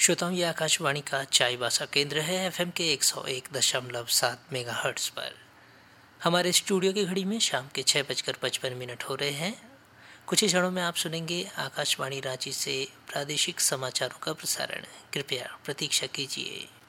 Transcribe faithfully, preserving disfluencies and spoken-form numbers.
श्रोताओं, ये आकाशवाणी का चाईबासा केंद्र है एफएम के एक सौ एक दशमलव सात मेगाहर्ट्ज़ पर। हमारे स्टूडियो की घड़ी में शाम के छः बजकर पचपन मिनट हो रहे हैं। कुछ ही क्षणों में आप सुनेंगे आकाशवाणी रांची से प्रादेशिक समाचारों का प्रसारण। कृपया प्रतीक्षा कीजिए।